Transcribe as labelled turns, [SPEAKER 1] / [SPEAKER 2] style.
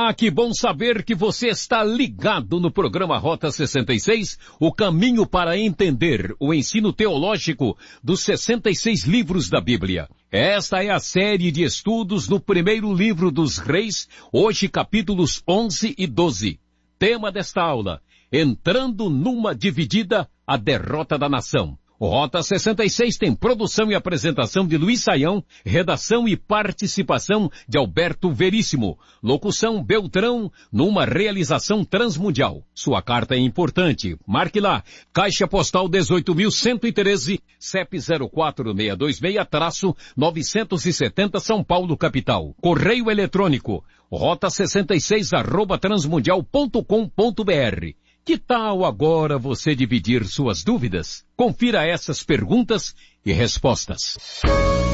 [SPEAKER 1] Olá, que bom saber que você está ligado no programa Rota 66, o caminho para entender o ensino teológico dos 66 livros da Bíblia. Esta é a série de estudos no primeiro livro dos Reis, hoje capítulos 11 e 12. Tema desta aula, entrando numa dividida, a derrota da nação. O Rota 66 tem produção e apresentação de Luiz Saião, redação e participação de Alberto Veríssimo, locução Beltrão, numa realização transmundial. Sua carta é importante. Marque lá, Caixa Postal 18.113, CEP 04626-970 São Paulo, capital. Correio eletrônico, rota66@transmundial.com.br. Que tal agora você dividir suas dúvidas? Confira essas perguntas e respostas.